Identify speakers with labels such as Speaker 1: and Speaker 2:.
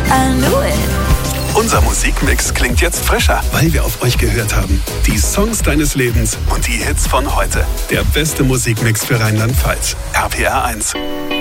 Speaker 1: I knew it.
Speaker 2: Unser Musikmix klingt jetzt frischer, weil wir auf euch gehört haben. Die Songs deines Lebens und die Hits von heute. Der beste Musikmix für Rheinland-Pfalz. RPR 1.